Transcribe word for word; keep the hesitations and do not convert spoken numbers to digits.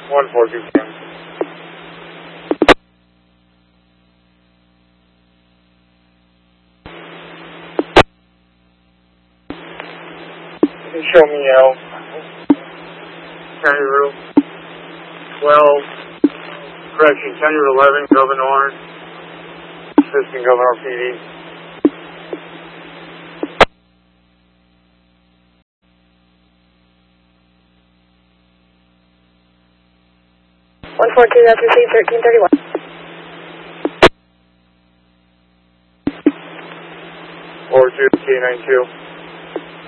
one four two Cam. You can show me out. County Route twelve, correction, County Route eleven, Governor, Assistant Governor P D. one four two, that's received, thirteen thirty-one. four two K nine two.